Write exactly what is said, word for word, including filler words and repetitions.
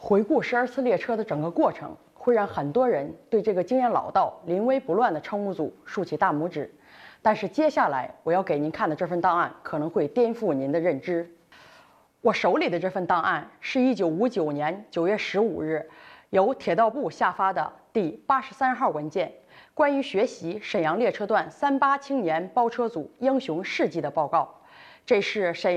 回顾十二次列车的整个过程，会让很多人对这个经验老道、临危不乱的乘务组竖起大拇指。但是接下来我要给您看的这份档案可能会颠覆您的认知。我手里的这份档案是一九五九年九月十五日由铁道部下发的第八十三号文件，关于学习沈阳列车段三八青年包车组英雄事迹的报告。这是沈阳